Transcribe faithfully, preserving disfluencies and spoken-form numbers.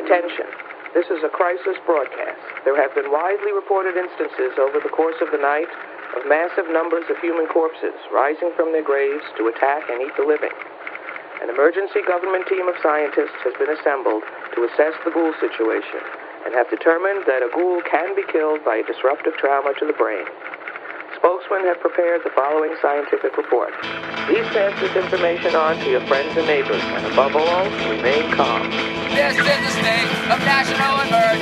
Attention. This is a crisis broadcast. There have been widely reported instances over the course of the night of massive numbers of human corpses rising from their graves to attack and eat the living. An emergency government team of scientists has been assembled to assess the ghoul situation and have determined that a ghoul can be killed by a disruptive trauma to the brain. Spokesmen have prepared the following scientific report. Please pass this information on to your friends and neighbors, and above all, remain calm. This is a state of national emergency.